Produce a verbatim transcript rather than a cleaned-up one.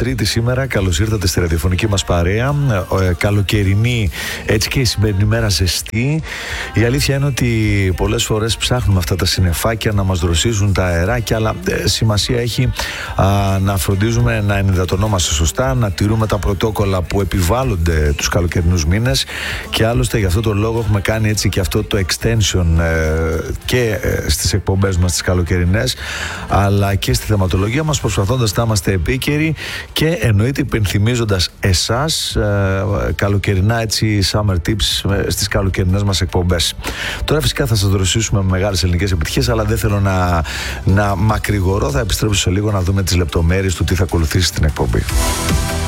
Τρίτη σήμερα. Καλώς ήρθατε στη ραδιοφωνική μας παρέα. Ε, καλοκαιρινή, έτσι και η σημερινή μέρα ζεστή. Η αλήθεια είναι ότι πολλές φορές ψάχνουμε αυτά τα συννεφάκια να μας δροσίζουν τα αεράκια, αλλά ε, σημασία έχει α, να φροντίζουμε να ενυδατωνόμαστε σωστά, να τηρούμε τα πρωτόκολλα που επιβάλλονται τους καλοκαιρινούς μήνες, και άλλωστε γι' αυτό το λόγο έχουμε κάνει έτσι και αυτό το extension ε, και ε, στις εκπομπές μας τις καλοκαιρινές, αλλά και στη θεματολογία μας, προσπαθώντας να είμαστε επίκαιροι και εννοείται υπενθυμίζοντας εσάς ε, καλοκαιρινά έτσι summer tips ε, στις καλοκαιρινές μας εκπομπές. Τώρα φυσικά θα σας δροσίσουμε με μεγάλες ελληνικές επιτυχίες, αλλά δεν θέλω να, να μακρηγορώ. Θα επιστρέψω σε λίγο να δούμε τις λεπτομέρειες του τι θα ακολουθήσει στην εκπομπή.